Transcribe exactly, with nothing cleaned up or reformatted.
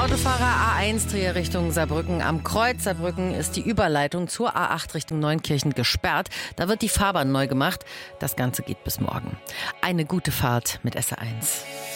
Autofahrer A eins Trier Richtung Saarbrücken. Am Kreuz Saarbrücken ist die Überleitung zur A acht Richtung Neunkirchen gesperrt. Da wird die Fahrbahn neu gemacht. Das Ganze geht bis morgen. Eine gute Fahrt mit S R eins.